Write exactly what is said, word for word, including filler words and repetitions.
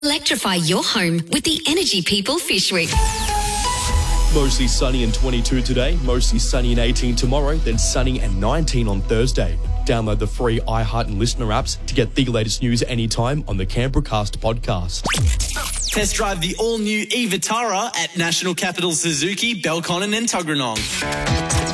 Electrify your home with the Energy People Fish Week. Mostly sunny and twenty-two today, mostly sunny and eighteen tomorrow, then sunny and nineteen on Thursday. Download the free iHeart and Listener apps to get the latest news anytime on the Canberracast podcast. Test drive the all-new e-Vitara at National Capital Suzuki, Belconnen and Tuggeranong.